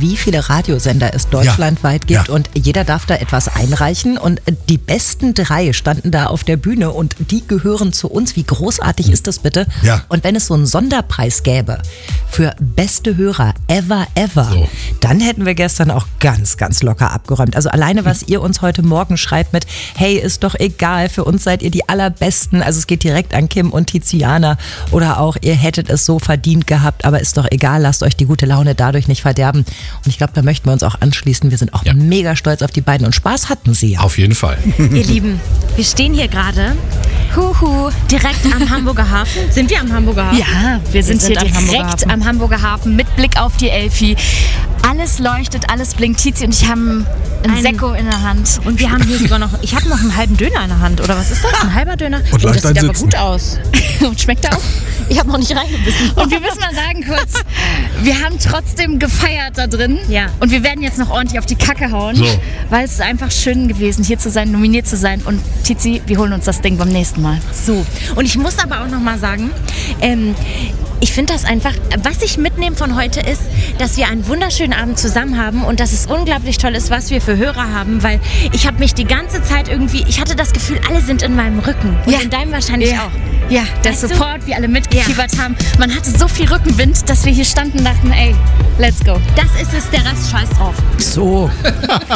wie viele Radiosender es deutschlandweit gibt und jeder darf da etwas einreichen und die besten 3 standen da auf der Bühne und die gehören zu uns. Wie großartig ist das bitte? Ja. Und wenn es so einen Sonderpreis gäbe für beste Hörer ever, So. dann hätten wir gestern auch ganz, ganz locker abgeräumt. Also alleine, was ihr uns heute Morgen schreibt mit, hey, ist doch egal, für uns seid ihr die Allerbesten. Also es geht direkt an Kim und Tiziana oder auch, ihr hättet es so verdient gehabt, aber ist doch egal, lasst euch die gute Laune dadurch nicht verderben. Und ich glaube, da möchten wir uns auch anschließen. Wir sind auch mega stolz auf die beiden und Spaß hatten sie ja. Auf jeden Fall. Ihr Lieben, wir stehen hier gerade direkt am Hamburger Hafen. Sind wir am Hamburger Hafen? Ja, wir sind hier am Hamburger direkt Hafen. am Hamburger Hafen mit Blick auf die Elfi. Alles leuchtet, alles blinkt. Tizi und ich haben ein Sekko in der Hand. Und wir haben hier sogar noch, ich habe noch einen halben Döner in der Hand. Oder was ist das? Ein halber Döner? Und leicht das sieht aber einsitzen. gut aus. Und schmeckt er auch? Ich habe noch nicht reingebissen. Und wir müssen mal sagen kurz, wir haben trotzdem gefeiert da drin. Ja. Und wir werden jetzt noch ordentlich auf die Kacke hauen, So. weil es ist einfach schön gewesen, hier zu sein, nominiert zu sein. Und Tizi, wir holen uns das Ding beim nächsten Mal. So, und ich muss aber auch noch mal sagen, ich finde das einfach, was ich mitnehme von heute ist, dass wir einen wunderschönen Abend zusammen haben und dass es unglaublich toll ist, was wir für Hörer haben, weil ich habe mich die ganze Zeit irgendwie, ich hatte das Gefühl, alle sind in meinem Rücken und in deinem wahrscheinlich auch. Ja, der Weißt du? Support, wie alle mitgefiebert haben. Man hatte so viel Rückenwind, dass wir hier standen und dachten, ey, let's go. Das ist es, der Rest scheiß drauf. So.